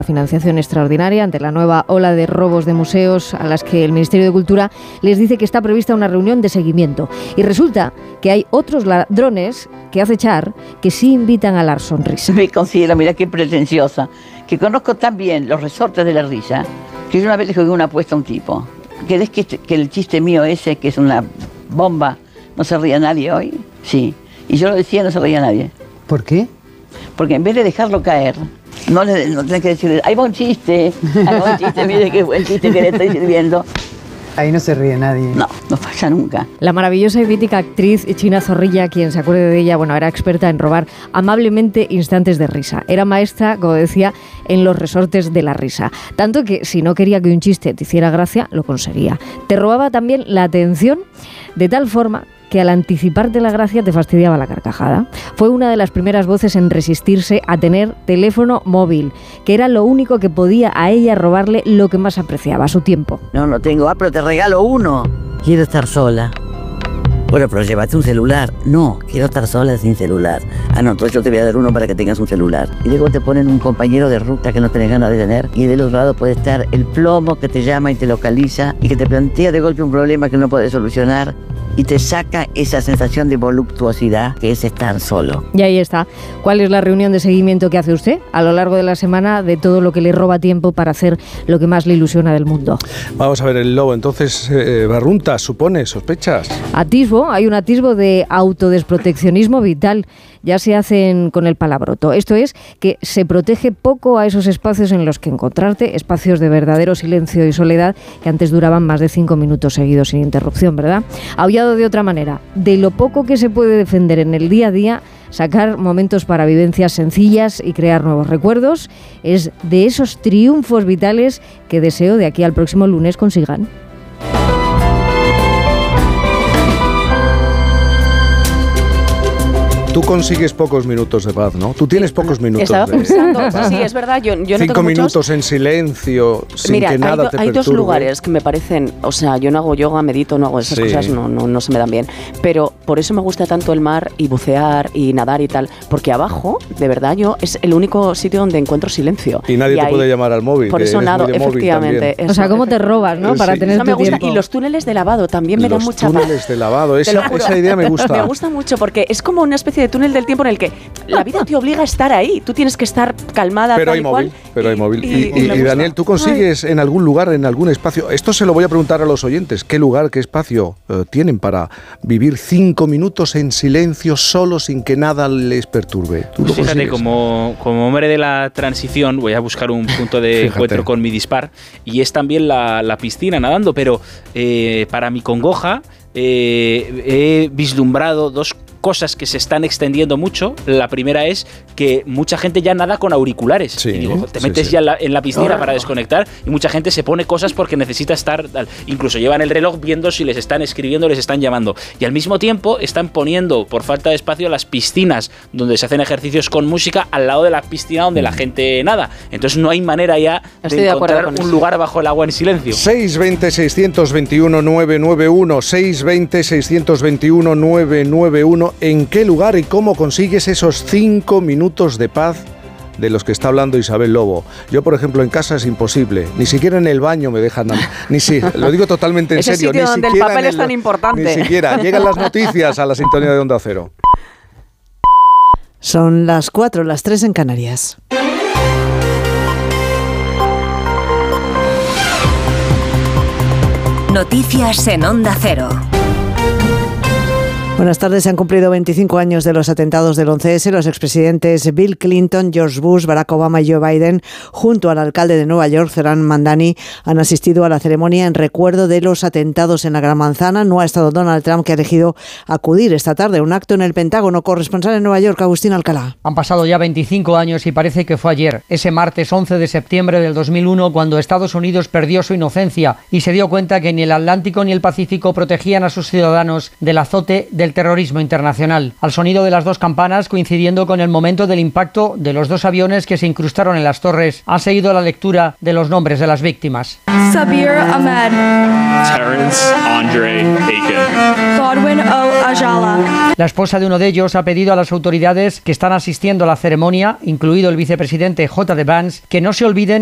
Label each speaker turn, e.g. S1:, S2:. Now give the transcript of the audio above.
S1: financiación extraordinaria ante la nueva ola de robos de museos a las que el Ministerio de Cultura les dice que está prevista una reunión de seguimiento. Y resulta que hay otros ladrones que acechar que sí invitan a la sonrisa.
S2: Me considero, mira qué pretenciosa, que conozco tan bien los resortes de la risa, que yo una vez le jugué una apuesta a un tipo. ¿Querés que el chiste mío ese, que es una bomba, no se ría nadie hoy? Sí. Y yo lo decía, no se reía nadie.
S3: ¿Por qué?
S2: Porque en vez de dejarlo caer, no tenés que decirle, ahí va un chiste, mire qué buen chiste que le estoy sirviendo.
S3: Ahí no se ríe nadie.
S2: No falla nunca.
S1: La maravillosa y mítica actriz China Zorrilla, quien se acuerde de ella, era experta en robar amablemente instantes de risa. Era maestra, como decía, en los resortes de la risa. Tanto que si no quería que un chiste te hiciera gracia, lo conseguía. Te robaba también la atención de tal forma que al anticiparte la gracia te fastidiaba la carcajada. Fue una de las primeras voces en resistirse a tener teléfono móvil, que era lo único que podía a ella robarle lo que más apreciaba, su tiempo.
S2: No tengo, pero te regalo uno.
S4: Quiero estar sola. Bueno, pero llévate un celular. No, quiero estar sola sin celular. No, entonces yo te voy a dar uno para que tengas un celular. Y luego te ponen un compañero de ruta que no tenés ganas de tener. Y del otro lado puede estar el plomo que te llama y te localiza y que te plantea de golpe un problema que no puedes solucionar. Y te saca esa sensación de voluptuosidad que es estar solo.
S1: Y ahí está. ¿Cuál es la reunión de seguimiento que hace usted a lo largo de la semana de todo lo que le roba tiempo para hacer lo que más le ilusiona del mundo?
S5: Vamos a ver el lobo. Entonces, Barrunta, ¿supone, sospechas?
S1: Hay un atisbo de autodesproteccionismo vital. Ya se hacen con el palabroto. Esto es que se protege poco a esos espacios en los que encontrarte, espacios de verdadero silencio y soledad que antes duraban más de 5 minutos seguidos sin interrupción, ¿verdad? Aullado de otra manera, de lo poco que se puede defender en el día a día, sacar momentos para vivencias sencillas y crear nuevos recuerdos, es de esos triunfos vitales que deseo de aquí al próximo lunes consigan.
S5: Tú consigues pocos minutos de paz, ¿no? Tú tienes pocos minutos.
S6: Estaba pensando, sí, es verdad, yo no tengo
S5: 5 minutos en silencio, sin que nada te perturbe.
S6: Hay dos lugares que me parecen, yo no hago yoga, medito, no hago esas cosas, no se me dan bien. Pero por eso me gusta tanto el mar y bucear y nadar y tal, porque abajo, de verdad, es el único sitio donde encuentro silencio.
S5: Y nadie te puede llamar al móvil.
S6: Por eso nado, efectivamente.
S1: Eso, ¿cómo te robas, no? Para tener
S6: eso me gusta. Y los túneles de lavado también me dan mucha paz.
S5: Los túneles de lavado, esa idea me gusta.
S6: Me gusta mucho porque es como una especie de túnel del tiempo en el que la vida te obliga a estar ahí. Tú tienes que estar calmada,
S5: pero hay móvil. Y Daniel, ¿tú consigues en algún lugar, en algún espacio? Esto se lo voy a preguntar a los oyentes. ¿Qué lugar, qué espacio tienen para vivir 5 minutos en silencio, solo, sin que nada les perturbe?
S7: Pues fíjate, como hombre de la transición, voy a buscar un punto de encuentro con mi dispar. Y es también la piscina nadando, pero para mi congoja he vislumbrado dos cosas que se están extendiendo mucho. La primera es que mucha gente ya nada con auriculares.
S5: Sí,
S7: y digo, te metes ya en la piscina para desconectar y mucha gente se pone cosas porque necesita estar... Incluso llevan el reloj viendo si les están escribiendo, les están llamando. Y al mismo tiempo están poniendo, por falta de espacio, las piscinas donde se hacen ejercicios con música al lado de la piscina donde la gente nada. Entonces no hay manera ya de encontrar un lugar bajo el agua en silencio.
S5: 620-621-991 620-621-991. ¿En qué lugar y cómo consigues esos 5 minutos de paz de los que está hablando Isabel Lobo? Yo, por ejemplo, en casa es imposible. Ni siquiera en el baño me dejan... lo digo totalmente en serio.
S6: Ese sitio donde el papel es tan importante.
S5: Ni siquiera. Llegan las noticias a la sintonía de Onda Cero.
S8: Son las 4, las 3 en Canarias.
S9: Noticias en Onda Cero.
S8: Buenas tardes. Se han cumplido 25 años de los atentados del 11S. Los expresidentes Bill Clinton, George Bush, Barack Obama y Joe Biden, junto al alcalde de Nueva York, Zohran Mamdani, han asistido a la ceremonia en recuerdo de los atentados en la Gran Manzana. No ha estado Donald Trump, que ha elegido acudir esta tarde a un acto en el Pentágono. Corresponsal en Nueva York, Agustín Alcalá.
S10: Han pasado ya 25 años y parece que fue ayer, ese martes 11 de septiembre del 2001, cuando Estados Unidos perdió su inocencia y se dio cuenta que ni el Atlántico ni el Pacífico protegían a sus ciudadanos del azote del del terrorismo internacional, al sonido de las dos campanas coincidiendo con el momento del impacto de los dos aviones que se incrustaron en las torres. Han seguido la lectura de los nombres de las víctimas.
S11: Sabir Ahmed,
S12: Terrence Andre Aiken,
S11: Godwin O. Ajala.
S10: La esposa de uno de ellos ha pedido a las autoridades que están asistiendo a la ceremonia, incluido el vicepresidente J.D. Vance, que no se olviden